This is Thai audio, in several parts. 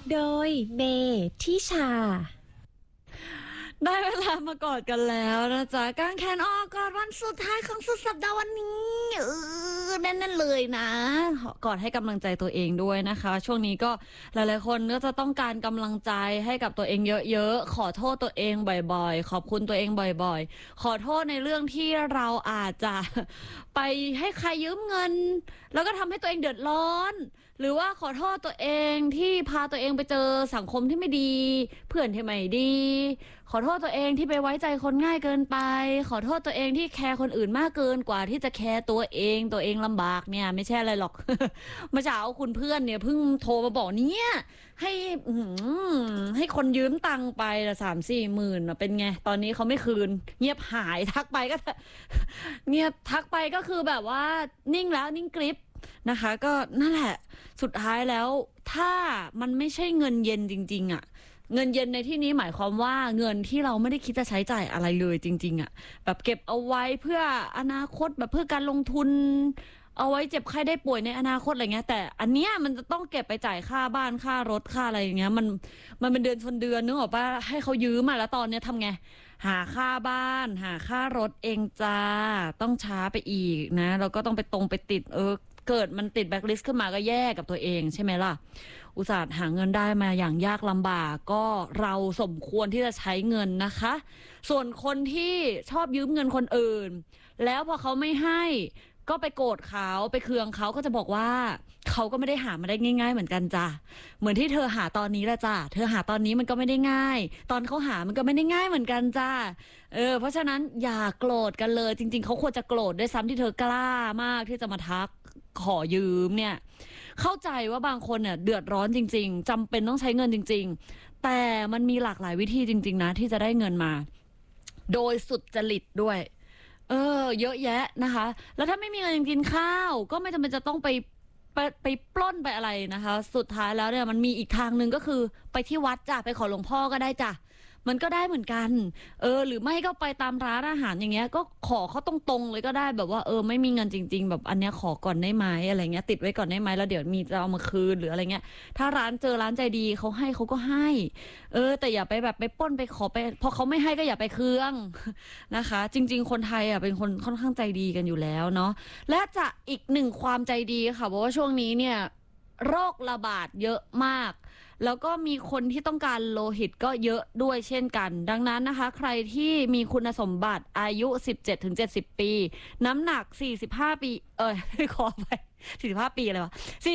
โดยเบทิชาได้เวลามากอดกันแล้วนะจ๊ะกางแขนออกกอดวันสุดท้ายของสุดสัปดาห์วันนี้แน่นๆเลยนะกอดให้กำลังใจตัวเองด้วยนะคะช่วงนี้ก็หลายๆคนก็จะต้องการกำลังใจให้กับตัวเองเยอะๆขอโทษตัวเองบ่อยๆขอบคุณตัวเองบ่อยๆขอโทษในเรื่องที่เราอาจจะไปให้ใครยืมเงินแล้วก็ทำให้ตัวเองเดือดร้อนหรือว่าขอโทษตัวเองที่พาตัวเองไปเจอสังคมที่ไม่ดีเพื่อนที่ไม่ดีขอโทษตัวเองที่ไปไว้ใจคนง่ายเกินไปขอโทษตัวเองที่แคร์คนอื่นมากเกินกว่าที่จะแคร์ตัวเองลำบากเนี่ยไม่ใช่อะไรหรอก เมื่อเช้าคุณเพื่อนเนี่ยเพิ่งโทรมาบอกเนี่ยให้ให้คนยืมตังค์ไปละ3-4 หมื่นเป็นไงตอนนี้เขาไม่คืนเงียบหายทักไปก็ เงียบทักไปก็คือแบบว่านิ่งแล้วนิ่งกริบนะคะก็นั่นแหละสุดท้ายแล้วถ้ามันไม่ใช่เงินเย็นจริงๆอ่ะเงินเย็นในที่นี้หมายความว่าเงินที่เราไม่ได้คิดจะใช้จ่ายอะไรเลยจริงๆอ่ะแบบเก็บเอาไว้เพื่ออนาคตแบบเพื่อการลงทุนเอาไว้เจ็บไข้ได้ป่วยในอนาคตอะไรเงี้ยแต่อันเนี้ยมันจะต้องเก็บไปจ่ายค่าบ้านค่ารถค่าอะไรอย่างเงี้ยมันเป็นเดือนชนเดือนนึกออกป่ะให้เขายืมมาแล้วตอนเนี้ยทำไงหาค่าบ้านหาค่ารถเองจ้าต้องช้าไปอีกนะเราก็ต้องไปไปติดเกิดมันติดแบล็คลิสต์ขึ้นมาก็แย่กับตัวเองใช่ไหมล่ะอุตส่าห์หาเงินได้มาอย่างยากลำบากก็เราสมควรที่จะใช้เงินนะคะส่วนคนที่ชอบยืมเงินคนอื่นแล้วพอเขาไม่ให้ก็ไปโกรธเขาไปเคืองเขาก็จะบอกว่าเขาก็ไม่ได้หามาได้ง่ายๆเหมือนกันจ้ะเหมือนที่เธอหาตอนนี้แหละจ้ะเธอหาตอนนี้มันก็ไม่ได้ง่ายตอนเขาหามันก็ไม่ได้ง่ายเหมือนกันจ้ะเพราะฉะนั้นอย่าโกรธกันเลยจริงๆเขาควรจะโกรธด้วยซ้ำที่เธอกล้ามากที่จะมาทักขอยืมเนี่ยเข้าใจว่าบางคนเนี่ยเดือดร้อนจริงๆจำเป็นต้องใช้เงินจริงๆแต่มันมีหลากหลายวิธีจริงๆนะที่จะได้เงินมาโดยสุดจริตด้วยเยอะแยะนะคะแล้วถ้าไม่มีเงินกินข้าวก็ไม่จำเป็นจะต้องไปปล้นไปอะไรนะคะสุดท้ายแล้วเนี่ยมันมีอีกทางหนึ่งก็คือไปที่วัดจ้ะไปขอหลวงพ่อก็ได้จ้ะมันก็ได้เหมือนกันหรือไม่ก็ไปตามร้านอาหารอย่างเงี้ยก็ขอเขาตรงๆเลยก็ได้แบบว่าไม่มีเงินจริงๆแบบอันเนี้ยขอก่อนได้ไหมอะไรเงี้ยติดไว้ก่อนได้ไหมแล้วเดี๋ยวมีจะเอามาคืนหรืออะไรเงี้ยถ้าเจอร้านใจดีเขาให้เขาก็ให้แต่อย่าไปแบบไปปล้นไปขอไปพอเขาไม่ให้ก็อย่าไปเคืองนะคะจริงๆคนไทยอ่ะเป็นคนค่อนข้างใจดีกันอยู่แล้วเนาะและจะอีกหนึ่งความใจดีค่ะเพราะว่าช่วงนี้เนี่ยโรคระบาดเยอะมากแล้วก็มีคนที่ต้องการโลหิตก็เยอะด้วยเช่นกันดังนั้นนะคะใครที่มีคุณสมบัติอายุ 17-70 ปีน้ำหนัก45ปีขอไป45ปีอะไรวะ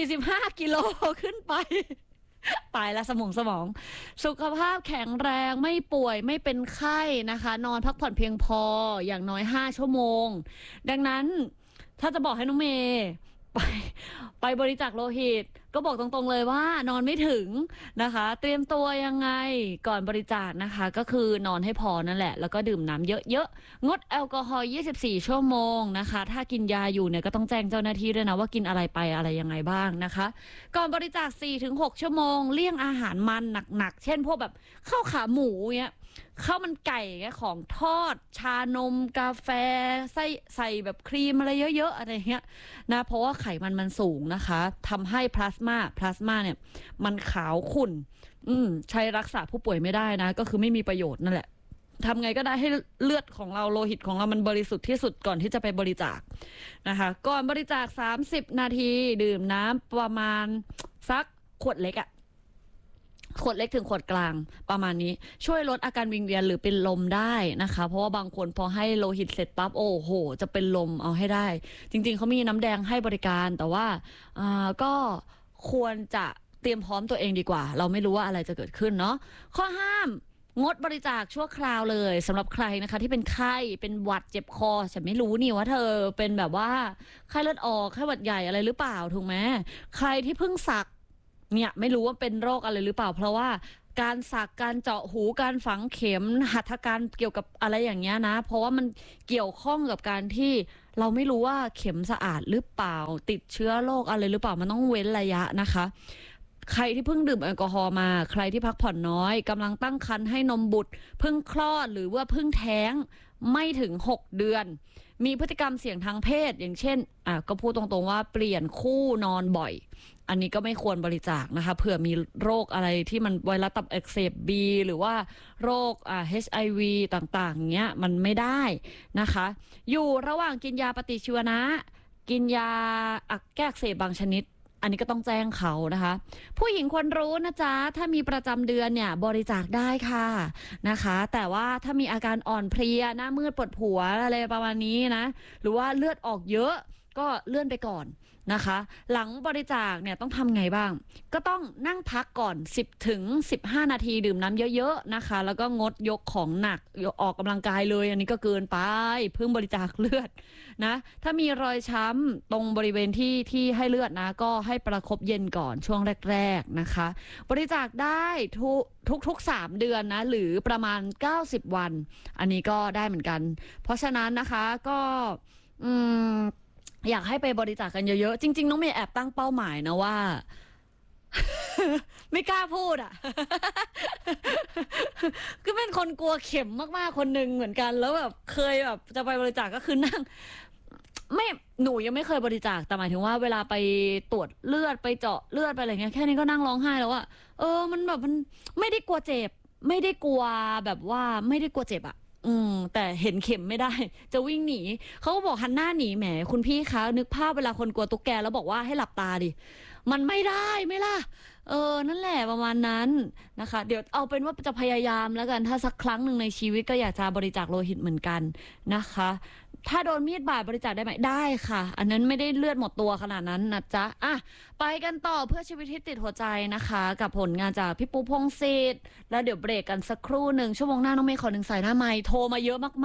45กิโลขึ้นไปตายแล้วสมองสุขภาพแข็งแรงไม่ป่วยไม่เป็นไข้นะคะนอนพักผ่อนเพียงพออย่างน้อย5 ชั่วโมงดังนั้นถ้าจะบอกให้น้องเมย์ไปบริจาคโลหิตก็บอกตรงๆเลยว่านอนไม่ถึงนะคะเตรียมตัวยังไงก่อนบริจาคนะคะก็คือนอนให้พอนั่นแหละแล้วก็ดื่มน้ำเยอะๆงดแอลกอฮอล์24 ชั่วโมงนะคะถ้ากินยาอยู่เนี่ยก็ต้องแจ้งเจ้าหน้าที่ด้วยนะว่ากินอะไรไปอะไรยังไงบ้างนะคะก่อนบริจาค 4-6 ชั่วโมงเลี่ยงอาหารมันหนักๆเช่นพวกแบบข้าวขาหมูเงี้ยข้าวมันไก่ของทอดชานมกาแฟใส่แบบครีมอะไรเยอะๆอะไรเงี้ยนะเพราะว่าไขมันสูงนะคะทำให้พลาสมาเนี่ยมันขาวขุ่นใช้รักษาผู้ป่วยไม่ได้นะก็คือไม่มีประโยชน์นั่นแหละทำไงก็ได้ให้เลือดของเราโลหิตของเรามันบริสุทธิ์ที่สุดก่อนที่จะไปบริจาคนะคะก่อนบริจาค30 นาทีดื่มน้ำประมาณสักขวดเล็กขวดเล็กถึงขวดกลางประมาณนี้ช่วยลดอาการวิงเวียนหรือเป็นลมได้นะคะเพราะว่าบางคนพอให้โลหิตเสร็จปั๊บโอ้โหจะเป็นลมเอาให้ได้จริงๆเขามีน้ำแดงให้บริการแต่ว่าก็ควรจะเตรียมพร้อมตัวเองดีกว่าเราไม่รู้ว่าอะไรจะเกิดขึ้นเนาะข้อห้ามงดบริจาคชั่วคราวเลยสำหรับใครนะคะที่เป็นไข้เป็นหวัดเจ็บคอฉันไม่รู้นี่ว่าเธอเป็นแบบว่าไข้เลือดออกไข้หวัดใหญ่อะไรหรือเปล่าถูกไหมใครที่เพิ่งสักเนี่ยไม่รู้ว่าเป็นโรคอะไรหรือเปล่าเพราะว่าการสักการเจาะหูการฝังเข็มหัตถการเกี่ยวกับอะไรอย่างเงี้ยนะเพราะว่ามันเกี่ยวข้องกับการที่เราไม่รู้ว่าเข็มสะอาดหรือเปล่าติดเชื้อโรคอะไรหรือเปล่ามันต้องเว้นระยะนะคะใครที่เพิ่งดื่มแอลกอฮอล์มาใครที่พักผ่อนน้อยกำลังตั้งครรภ์ให้นมบุตรเพิ่งคลอดหรือว่าเพิ่งแท้งไม่ถึง6 เดือนมีพฤติกรรมเสี่ยงทางเพศอย่างเช่นก็พูดตรงๆว่าเปลี่ยนคู่นอนบ่อยอันนี้ก็ไม่ควรบริจาคนะคะเผื่อมีโรคอะไรที่มันไวรัสตับอักเสบ B หรือว่าโรคHIV ต่างๆเงี้ยมันไม่ได้นะคะอยู่ระหว่างกินยาปฏิชีวนะกินยาแก้อักเสบบางชนิดอันนี้ก็ต้องแจ้งเขานะคะผู้หญิงควรรู้นะจ๊ะถ้ามีประจำเดือนเนี่ยบริจาคได้ค่ะนะคะแต่ว่าถ้ามีอาการอ่อนเพลียหน้ามืดปวดหัวอะไรประมาณนี้นะหรือว่าเลือดออกเยอะก็เลื่อนไปก่อนนะคะหลังบริจาคเนี่ยต้องทำไงบ้างก็ต้องนั่งพักก่อน10 ถึง 15 นาทีดื่มน้ำเยอะๆนะคะแล้วก็งดยกของหนักออกกำลังกายเลยอันนี้ก็เกินไปเพิ่งบริจาคเลือดนะถ้ามีรอยช้ำตรงบริเวณที่ให้เลือดนะก็ให้ประคบเย็นก่อนช่วงแรกๆนะคะบริจาคได้ทุก3 เดือนนะหรือประมาณ90 วันอันนี้ก็ได้เหมือนกันเพราะฉะนั้นนะคะก็อยากให้ไปบริจาคกันเยอะๆจริงๆน้องเมย์แอบตั้งเป้าหมายนะว่า ไม่กล้าพูดอ่ะ ก็เป็นคนกลัวเข็มมากๆคนหนึ่งเหมือนกันแล้วแบบเคยแบบจะไปบริจาคก็คือนั่งหนูยังไม่เคยบริจาคแต่หมายถึงว่าเวลาไปตรวจเลือดไปเจาะเลือดไปอะไรเงี้ยแค่นี้ก็นั่งร้องไห้แล้วอะมันแบบมันไม่ได้กลัวเจ็บไม่ได้กลัวแบบว่าไม่ได้กลัวเจ็บอะแต่เห็นเข็มไม่ได้จะวิ่งหนีเขาก็บอกหันหน้าหนีแหมคุณพี่คะนึกภาพเวลาคนกลัวตุ๊กแกแล้วบอกว่าให้หลับตาดิมันไม่ได้ไม่ล่ะนั่นแหละประมาณนั้นนะคะเดี๋ยวเอาเป็นว่าจะพยายามแล้วกันถ้าสักครั้งหนึ่งในชีวิตก็อยากจะบริจาคโลหิตเหมือนกันนะคะถ้าโดนมีดบาดบริจาคได้ไหมได้ค่ะอันนั้นไม่ได้เลือดหมดตัวขนาดนั้นนะจ๊ะไปกันต่อเพื่อชีวิตที่ติดหัวใจนะคะกับผลงานจากพี่ปูพงษ์สิทธิ์แล้วเดี๋ยวเบรกกันสักครู่หนึ่งชั่วโมงหน้าน้องเมย์ขอ1 สายหน้าไมค์โทรมาเยอะมาก